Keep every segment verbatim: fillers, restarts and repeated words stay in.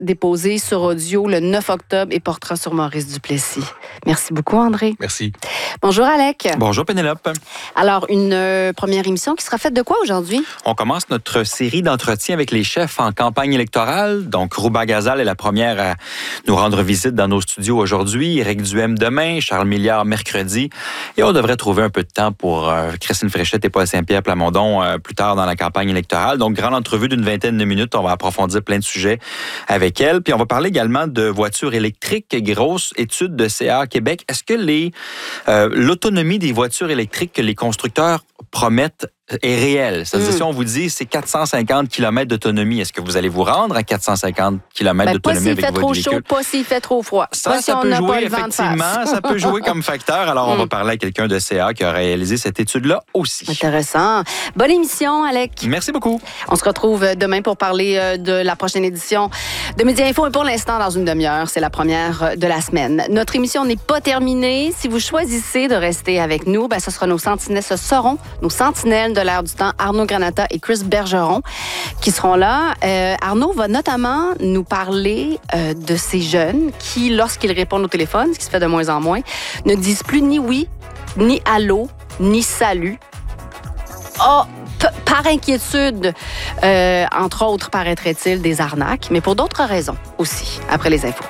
déposé sur audio le neuf octobre et portera sur Maurice Duplessis. Merci beaucoup, André. Merci. Bonjour, Alec. Bonjour, Pénélope. Alors, une euh, première émission qui sera faite de quoi aujourd'hui? On commence notre série d'entretiens avec les chefs en campagne électorale. Donc, Rouba Gazal est la première à nous rendre visite dans nos studios aujourd'hui. Éric Duhem demain, Charles Milliard mercredi. Et on devrait trouver un peu de temps pour euh, Christine Fréchette et Paul Saint-Pierre Plamondon euh, plus tard dans la campagne électorale. Donc, grande entrevue d'une vingtaine de minutes. On va approfondir plein de sujets avec elle. Puis, on va parler également de voitures électriques. Grosse étude de C A Québec. Est-ce que les, euh, l'autonomie des voitures électriques que les constructeurs promettent est réelle? C'est-à-dire, mm. si on vous dit c'est quatre cent cinquante kilomètres d'autonomie, est-ce que vous allez vous rendre à quatre cent cinquante kilomètres ben, d'autonomie avec votre véhicule? Pas s'il fait trop chaud, pas s'il fait trop froid. Ça, pas ça si peut on jouer, effectivement. Ça peut jouer comme facteur. Alors, on mm. va parler à quelqu'un de C A qui a réalisé cette étude-là aussi. Intéressant. Bonne émission, Alec. Merci beaucoup. On se retrouve demain pour parler de la prochaine édition de Média Info. Et pour l'instant, dans une demi-heure, c'est la première de la semaine. Notre émission n'est pas terminée. Si vous choisissez de rester avec nous, ben, ce sera nos sentinelles, ce seront nos sentinelles de l'air du temps, Arnaud Granata et Chris Bergeron, qui seront là. Euh, Arnaud va notamment nous parler euh, de ces jeunes qui, lorsqu'ils répondent au téléphone, ce qui se fait de moins en moins, ne disent plus ni oui, ni allô, ni salut. Oh, p- par inquiétude, euh, entre autres, paraîtrait-il, des arnaques, mais pour d'autres raisons aussi, après les infos.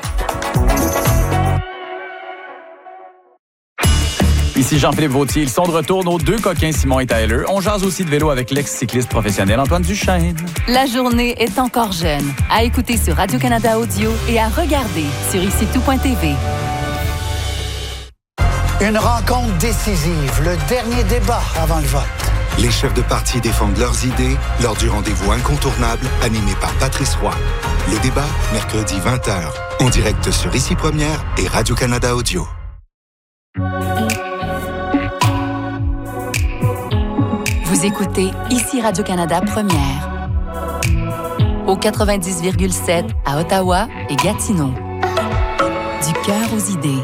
Ici Jean-Philippe Vautier. Ils sont de retour, nos deux coquins Simon et Tyler. On jase aussi de vélo avec l'ex-cycliste professionnel Antoine Duchesne. La journée est encore jeune. À écouter sur Radio-Canada Audio et à regarder sur ici tout point t v. Une rencontre décisive, le dernier débat avant le vote. Les chefs de parti défendent leurs idées lors du rendez-vous incontournable animé par Patrice Roy. Le débat, mercredi vingt heures, en direct sur Ici Première et Radio-Canada Audio. Vous écoutez Ici Radio-Canada Première. Au quatre-vingt-dix virgule sept à Ottawa et Gatineau. Du cœur aux idées.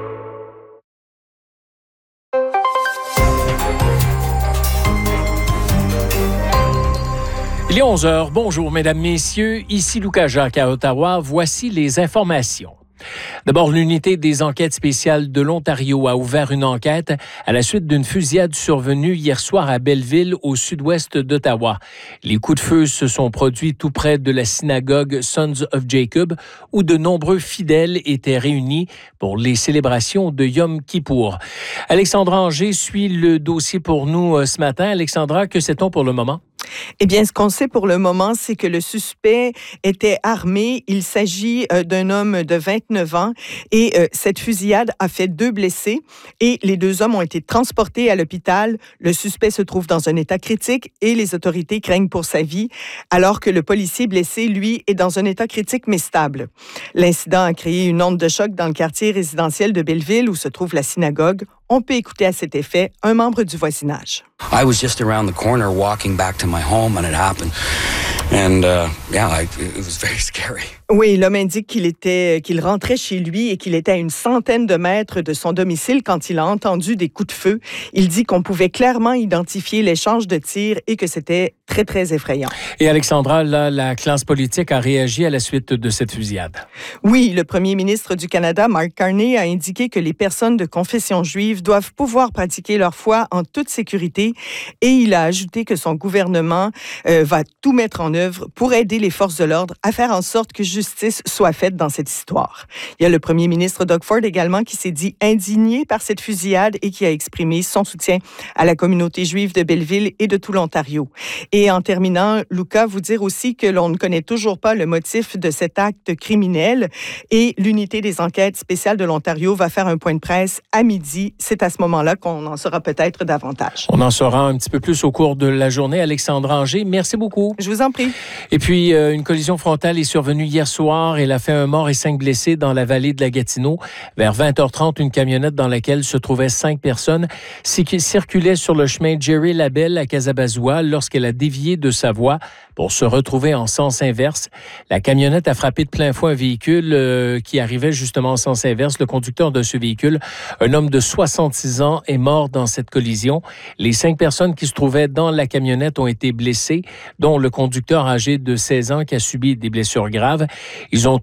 Il est onze heures. Bonjour, mesdames, messieurs. Ici Lucas Jacques à Ottawa. Voici les informations. D'abord, l'unité des enquêtes spéciales de l'Ontario a ouvert une enquête à la suite d'une fusillade survenue hier soir à Belleville, au sud-ouest d'Ottawa. Les coups de feu se sont produits tout près de la synagogue Sons of Jacob, où de nombreux fidèles étaient réunis pour les célébrations de Yom Kippour. Alexandra Anger suit le dossier pour nous ce matin. Alexandra, que sait-on pour le moment? Eh bien, ce qu'on sait pour le moment, c'est que le suspect était armé. Il s'agit euh, d'un homme de vingt-neuf ans et euh, cette fusillade a fait deux blessés et les deux hommes ont été transportés à l'hôpital. Le suspect se trouve dans un état critique et les autorités craignent pour sa vie, alors que le policier blessé, lui, est dans un état critique mais stable. L'incident a créé une onde de choc dans le quartier résidentiel de Belleville où se trouve la synagogue. On peut écouter à cet effet un membre du voisinage. I was just around the corner walking back to my home when it happened. And uh, yeah, I, it was very scary. Oui, l'homme indique qu'il était, qu'il rentrait chez lui et qu'il était à une centaine de mètres de son domicile quand il a entendu des coups de feu. Il dit qu'on pouvait clairement identifier l'échange de tirs et que c'était très, très effrayant. Et Alexandra, là, la classe politique a réagi à la suite de cette fusillade. Oui, le premier ministre du Canada, Mark Carney, a indiqué que les personnes de confession juive doivent pouvoir pratiquer leur foi en toute sécurité et il a ajouté que son gouvernement euh, va tout mettre en œuvre pour aider les forces de l'ordre à faire en sorte que justice soit faite dans cette histoire. Il y a le premier ministre Doug Ford également qui s'est dit indigné par cette fusillade et qui a exprimé son soutien à la communauté juive de Belleville et de tout l'Ontario. Et en terminant, Lucas, vous dire aussi que l'on ne connaît toujours pas le motif de cet acte criminel et l'unité des enquêtes spéciales de l'Ontario va faire un point de presse à midi. C'est à ce moment-là qu'on en saura peut-être davantage. On en saura un petit peu plus au cours de la journée. Alexandra Anger, merci beaucoup. Je vous en prie. Et puis, euh, une collision frontale est survenue hier soir. Elle a fait un mort et cinq blessés dans la vallée de la Gatineau. Vers vingt heures trente, une camionnette dans laquelle se trouvaient cinq personnes circulait sur le chemin Jerry Labelle à Casabazoua lorsqu'elle a dévié de sa voie pour se retrouver en sens inverse. La camionnette a frappé de plein fouet un véhicule euh, qui arrivait justement en sens inverse. Le conducteur de ce véhicule, un homme de soixante-six ans, est mort dans cette collision. Les cinq personnes qui se trouvaient dans la camionnette ont été blessées, dont le conducteur âgé de seize ans qui a subi des blessures graves. Ils ont